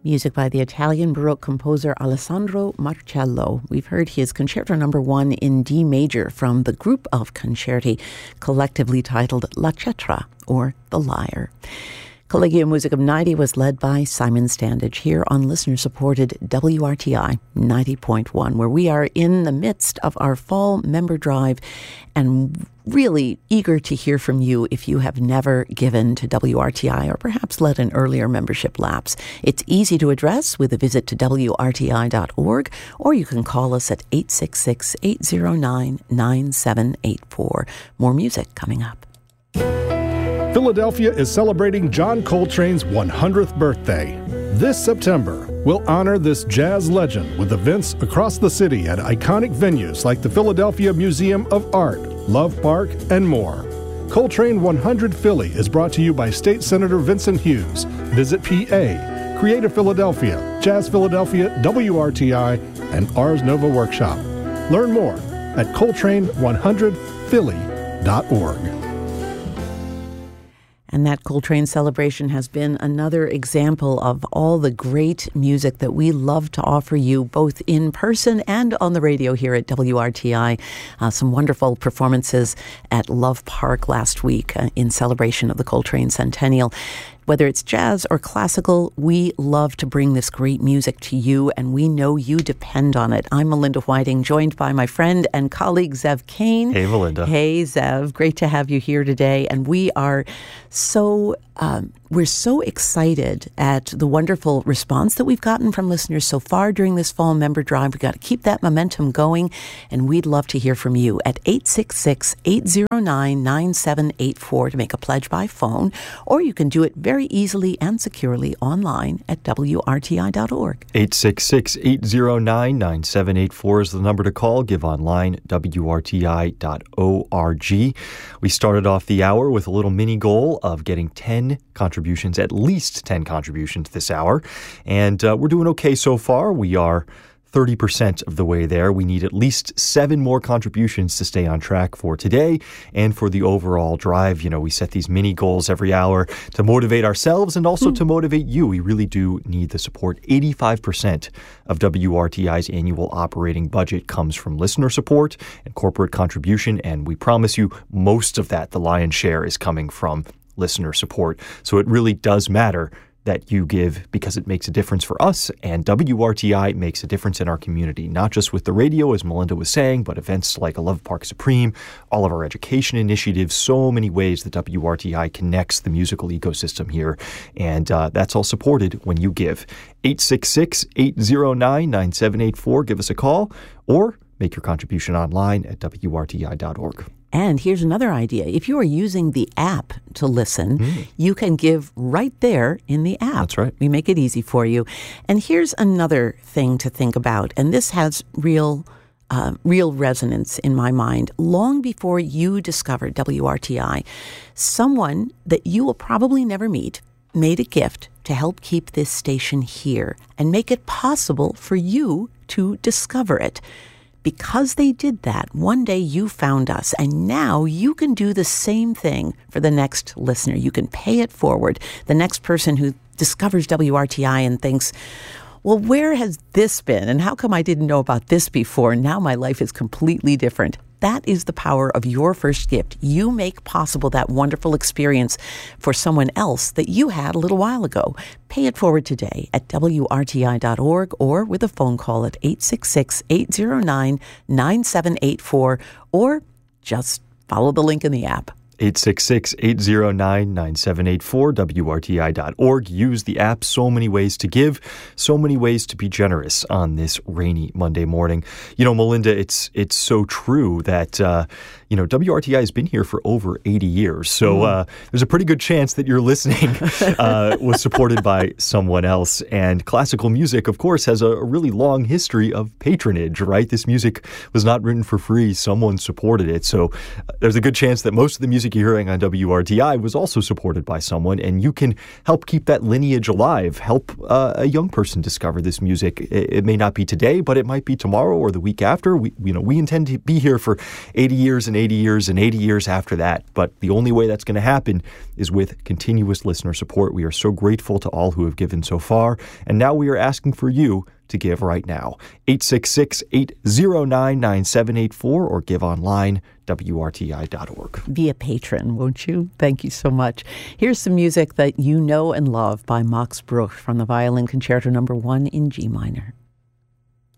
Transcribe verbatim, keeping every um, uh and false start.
music by the Italian Baroque composer Alessandro Marcello. We've heard his Concerto Number One in D major from the group of concerti collectively titled La Cetra, or The Lyre. Collegium Musicum ninety was led by Simon Standage here on listener-supported W R T I ninety point one, where we are in the midst of our fall member drive and really eager to hear from you if you have never given to W R T I or perhaps let an earlier membership lapse. It's easy to address with a visit to W R T I dot org, or you can call us at eight six six, eight zero nine, nine seven eight four. More music coming up. Philadelphia is celebrating John Coltrane's one hundredth birthday. This September, we'll honor this jazz legend with events across the city at iconic venues like the Philadelphia Museum of Art, Love Park, and more. Coltrane one hundred Philly is brought to you by State Senator Vincent Hughes. Visit P A, Creative Philadelphia, Jazz Philadelphia, W R T I, and Ars Nova Workshop. Learn more at Coltrane one hundred Philly dot org. And that Coltrane celebration has been another example of all the great music that we love to offer you, both in person and on the radio here at W R T I. Uh, some wonderful performances at Love Park last week uh, in celebration of the Coltrane Centennial. Whether it's jazz or classical, we love to bring this great music to you, and we know you depend on it. I'm Melinda Whiting, joined by my friend and colleague, Zev Kane. Hey, Melinda. Hey, Zev. Great to have you here today. And we are so... Um, we're so excited at the wonderful response that we've gotten from listeners so far during this fall member drive. We've got to keep that momentum going, and we'd love to hear from you at eight six six, eight zero nine, nine seven eight four to make a pledge by phone, or you can do it very easily and securely online at W R T I dot org. eight six six, eight zero nine, nine seven eight four is the number to call. Give online, W R T I dot org. We started off the hour with a little mini goal of getting ten contributions, at least ten contributions this hour. And uh, we're doing okay so far. We are thirty percent of the way there. We need at least seven more contributions to stay on track for today and for the overall drive. You know, we set these mini goals every hour to motivate ourselves and also mm. to motivate you. We really do need the support. eighty-five percent of W R T I's annual operating budget comes from listener support and corporate contribution. And we promise you most of that, the lion's share, is coming from listener support. So it really does matter that you give, because it makes a difference for us, and W R T I makes a difference in our community, not just with the radio, as Melinda was saying, but events like a Love Park Supreme, all of our education initiatives, so many ways that W R T I connects the musical ecosystem here, and uh, that's all supported when you give. eight six six, eight zero nine, nine seven eight four, give us a call, or make your contribution online at W R T I dot org. And here's another idea. If you are using the app to listen, mm. you can give right there in the app. That's right. We make it easy for you. And here's another thing to think about, and this has real uh, real resonance in my mind. Long before you discovered W R T I, someone that you will probably never meet made a gift to help keep this station here and make it possible for you to discover it. Because they did that, one day you found us, and now you can do the same thing for the next listener. You can pay it forward. The next person who discovers W R T I and thinks, well, where has this been? And how come I didn't know about this before? Now my life is completely different. That is the power of your first gift. You make possible that wonderful experience for someone else that you had a little while ago. Pay it forward today at W R T I dot org or with a phone call at eight six six, eight zero nine, nine seven eight four, or just follow the link in the app. eight six six, eight zero nine, nine seven eight four, W R T I dot org. Use the app. So many ways to give, so many ways to be generous on this rainy Monday morning. You know, Melinda, it's it's so true that, uh, you know, W R T I has been here for over eighty years. So mm. uh, there's a pretty good chance that you're listening uh, was supported by someone else. And classical music, of course, has a, a really long history of patronage, right? This music was not written for free. Someone supported it. So uh, there's a good chance that most of the music music you're hearing on W R T I was also supported by someone, and you can help keep that lineage alive, help uh, a young person discover this music. It, it may not be today, but it might be tomorrow or the week after. We, you know, we intend to be here for eighty years and eighty years and eighty years after that, but the only way that's going to happen is with continuous listener support. We are so grateful to all who have given so far, and now we are asking for you to give right now. eight six six, eight zero nine, nine seven eight four or give online, W R T I dot org. Be a patron, won't you? Thank you so much. Here's some music that you know and love by Max Bruch from the Violin Concerto Number One in G minor.